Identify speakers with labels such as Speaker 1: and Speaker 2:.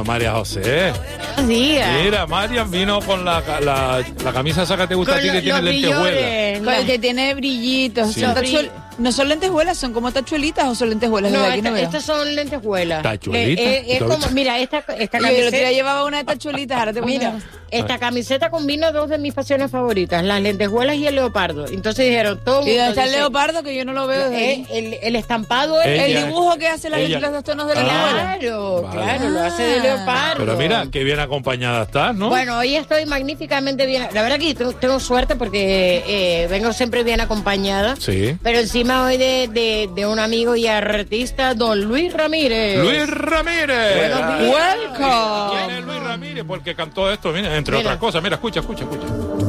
Speaker 1: Buena, María José.
Speaker 2: Buenos días.
Speaker 1: Mira, María vino con la camisa esa que te gusta a ti, que tiene lentejuelas.
Speaker 2: Con el que tiene brillitos.
Speaker 1: Sí.
Speaker 2: No son lentejuelas, son como tachuelitas o son lentejuelas.
Speaker 3: No,
Speaker 2: Aquí no veo.
Speaker 3: estas son lentejuelas.
Speaker 1: ¿Tachuelitas?
Speaker 3: Es como, mira, esta
Speaker 2: Yo el otro
Speaker 3: camiseta.
Speaker 2: día llevaba una de tachuelitas, ahora te
Speaker 3: Mira, esta camiseta combina dos de mis pasiones favoritas, las lentejuelas y el leopardo. Entonces dijeron, todo
Speaker 2: ¿Y
Speaker 3: mundo
Speaker 2: dónde está el
Speaker 3: dice,
Speaker 2: leopardo? Que yo no lo veo desde ahí.
Speaker 3: el estampado es
Speaker 1: Ella-
Speaker 2: El dibujo que hace
Speaker 1: ella-
Speaker 2: los dos tonos de la lentejuela.
Speaker 3: Claro,
Speaker 1: Vale.
Speaker 3: claro, lo hace de leopardo.
Speaker 1: Pero mira, qué bien acompañada estás, ¿no?
Speaker 3: Bueno, hoy estoy magníficamente bien. La verdad que tengo suerte porque vengo siempre bien acompañada.
Speaker 1: Sí.
Speaker 3: Pero encima hoy de un amigo y artista, don Luis Ramírez.
Speaker 1: Luis Ramírez.
Speaker 3: Buenos días.
Speaker 2: Welcome.
Speaker 1: ¿Quién es Luis Ramírez? Porque cantó esto, mira, entre
Speaker 3: Mira.
Speaker 1: otras cosas. Mira, escucha.